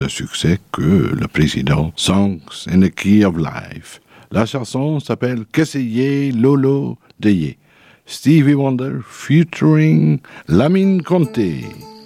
de succès que le président Songs in the Key of Life. La chanson s'appelle Qu'essayer Lolo Deye. Stevie Wonder featuring Lamine Conté.